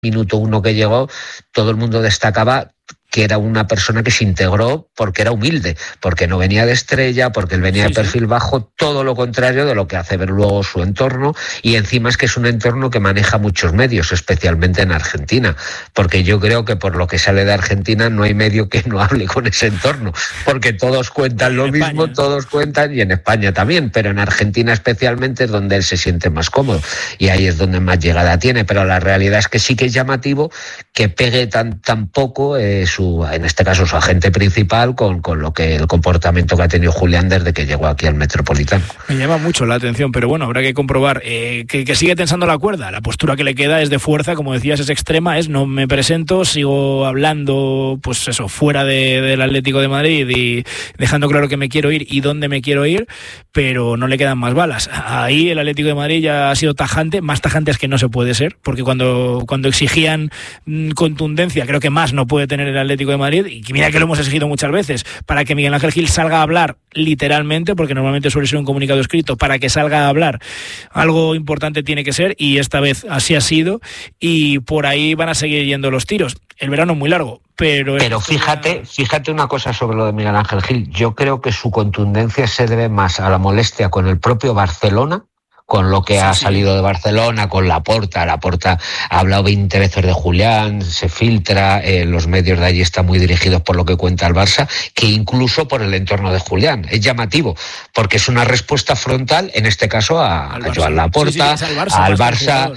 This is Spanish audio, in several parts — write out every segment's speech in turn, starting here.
minuto 1 que llegó, todo el mundo destacaba que era una persona que se integró porque era humilde, porque no venía de estrella, porque él venía de perfil bajo, todo lo contrario de lo que hace ver luego su entorno, y encima es que es un entorno que maneja muchos medios, especialmente en Argentina, porque yo creo que por lo que sale de Argentina no hay medio que no hable con ese entorno, porque todos cuentan lo mismo, todos cuentan, y en España también, pero en Argentina especialmente es donde él se siente más cómodo, y ahí es donde más llegada tiene, pero la realidad es que sí que es llamativo que pegue tan poco en este caso su agente principal con lo que el comportamiento que ha tenido Julián desde que llegó aquí al Metropolitano. Me llama mucho la atención, pero bueno, habrá que comprobar que sigue tensando la cuerda. La postura que le queda es de fuerza, como decías, es extrema, es no me presento, sigo hablando, pues eso, fuera del Atlético de Madrid y dejando claro que me quiero ir y dónde me quiero ir, pero no le quedan más balas. Ahí el Atlético de Madrid ya ha sido tajante, más tajante es que no se puede ser, porque cuando exigían contundencia, creo que más no puede tener el Atlético de Madrid, y mira que lo hemos exigido muchas veces, para que Miguel Ángel Gil salga a hablar literalmente, porque normalmente suele ser un comunicado escrito, para que salga a hablar algo importante tiene que ser, y esta vez así ha sido, y por ahí van a seguir yendo los tiros. El verano es muy largo, pero fíjate una cosa sobre lo de Miguel Ángel Gil. Yo creo que su contundencia se debe más a la molestia con el propio Barcelona, con lo que ha salido de Barcelona, con Laporta ha hablado 20 veces de Julián, se filtra, los medios de allí están muy dirigidos por lo que cuenta el Barça, que incluso por el entorno de Julián. Es llamativo, porque es una respuesta frontal, en este caso a Joan Laporta, al Barça,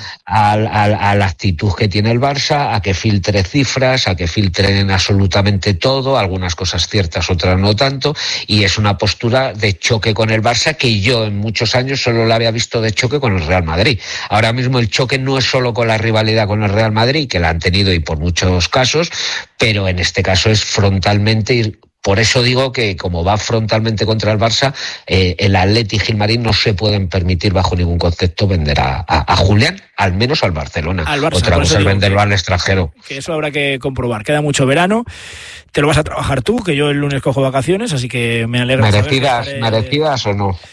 a la actitud que tiene el Barça, a que filtre cifras, a que filtren absolutamente todo, algunas cosas ciertas, otras no tanto, y es una postura de choque con el Barça que yo en muchos años solo la había visto de choque con el Real Madrid. Ahora mismo el choque no es solo con la rivalidad con el Real Madrid, que la han tenido y por muchos casos, pero en este caso es frontalmente, y por eso digo que como va frontalmente contra el Barça, el Atleti y Gilmarín no se pueden permitir bajo ningún concepto vender a Julián, al menos al Barcelona. Otra cosa es venderlo al extranjero. Que eso habrá que comprobar. Queda mucho verano. Te lo vas a trabajar tú, que yo el lunes cojo vacaciones, así que me alegra. ¿Merecidas o no?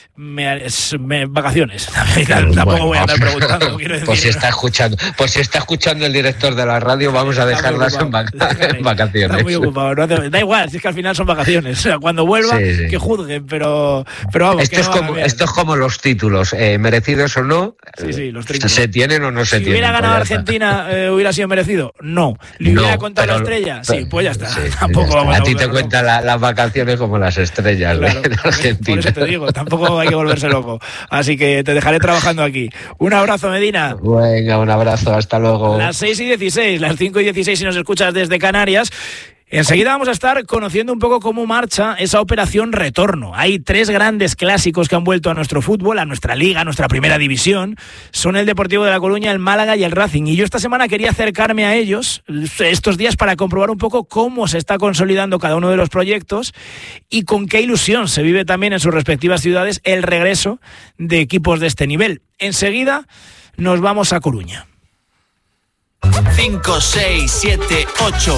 Vacaciones. Tampoco voy a andar preguntando. Pues si está escuchando el director de la radio, vamos a dejarlas en vacaciones. Está muy ocupado. Da igual, si es que al final son vacaciones. O sea, cuando vuelva, que juzguen, pero vamos. Esto es como los títulos, merecidos o no. Los títulos. ¿Se tienen o no se tienen? Si hubiera ganado Argentina, ¿hubiera sido merecido? No. ¿Le hubiera contado la estrella? Sí, pues ya está. Tampoco vamos a ti te cuentan las vacaciones como las estrellas de Argentina. Por eso te digo, tampoco hay que volverse loco. Así que te dejaré trabajando aquí. Un abrazo, Medina. Venga, un abrazo, hasta luego. Las 6:16, las 5:16 si nos escuchas desde Canarias. Enseguida vamos a estar conociendo un poco cómo marcha esa operación retorno. Hay 3 grandes clásicos que han vuelto a nuestro fútbol, a nuestra liga, a nuestra primera división. Son el Deportivo de La Coruña, el Málaga y el Racing. Y yo esta semana quería acercarme a ellos estos días para comprobar un poco cómo se está consolidando cada uno de los proyectos y con qué ilusión se vive también en sus respectivas ciudades el regreso de equipos de este nivel. Enseguida nos vamos a Coruña. 5, 6, 7, 8,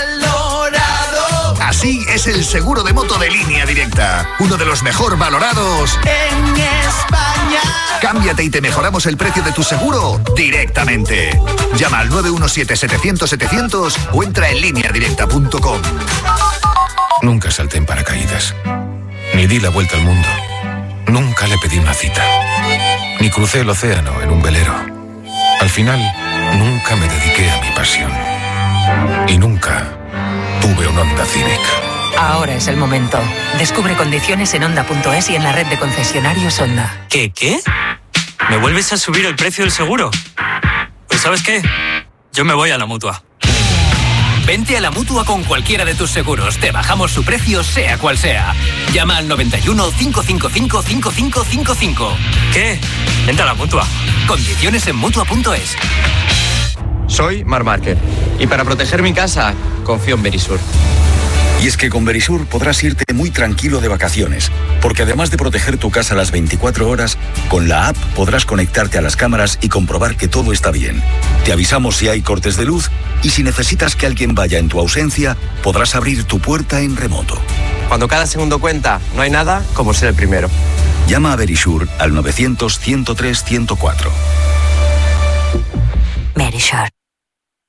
Así es el seguro de moto de Línea Directa, uno de los mejor valorados en España. Cámbiate y te mejoramos el precio de tu seguro directamente. Llama al 917-700-700 o entra en lineadirecta.com. Nunca salté en paracaídas, ni di la vuelta al mundo, nunca le pedí una cita, ni crucé el océano en un velero. Al final, nunca me dediqué a mi pasión y nunca tuve un Honda Civic. Ahora es el momento. Descubre condiciones en Honda.es y en la red de concesionarios Honda. ¿Qué? ¿Me vuelves a subir el precio del seguro? Pues ¿sabes qué? Yo me voy a la Mutua. Vente a la Mutua con cualquiera de tus seguros. Te bajamos su precio sea cual sea. Llama al 91 555 5555. ¿Qué? Vente a la Mutua. Condiciones en Mutua.es. Soy Marc Márquez y para proteger mi casa confío en Verisur. Y es que con Verisur podrás irte muy tranquilo de vacaciones, porque además de proteger tu casa las 24 horas, con la app podrás conectarte a las cámaras y comprobar que todo está bien. Te avisamos si hay cortes de luz y si necesitas que alguien vaya en tu ausencia, podrás abrir tu puerta en remoto. Cuando cada segundo cuenta, no hay nada como ser el primero. Llama a Verisur al 900 103 104. Verisur.